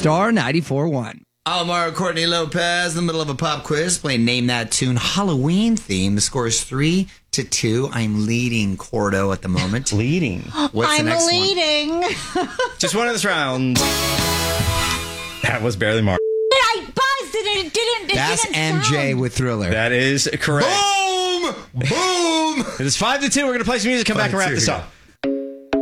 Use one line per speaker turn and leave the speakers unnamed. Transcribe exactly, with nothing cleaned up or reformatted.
Star ninety-four point one.
I'm Mario Courtney Lopez in the middle of a pop quiz playing Name That Tune Halloween theme. The score is three to two. I'm leading Cordo at the moment.
Leading?
What's
I'm
the next
leading.
one?
Just one of this round. That was barely Mario.
I buzzed and it didn't. It
That's
didn't
M J
sound.
with Thriller.
That is correct.
Boom! Boom!
It is five to two. We're going to play some music, come back and wrap
Five to
this
two.
up.